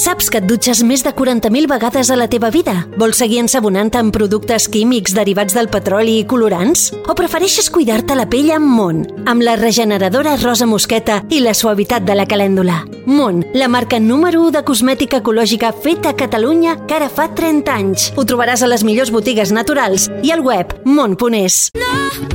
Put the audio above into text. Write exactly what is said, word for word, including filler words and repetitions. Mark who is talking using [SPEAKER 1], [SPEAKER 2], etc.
[SPEAKER 1] Saps que et dutxes més de quaranta mil vegades a la teva vida? Vols seguir ensabonant-te amb productes químics derivats del petroli i colorants? O prefereixes cuidar-te la pell amb Mon, amb la regeneradora rosa mosqueta i la suavitat de la calèndula? Mon, la marca número u de cosmètica ecològica feta a Catalunya que ara fa trenta anys. Ho trobaràs a les millors botigues naturals i al web mon punt es.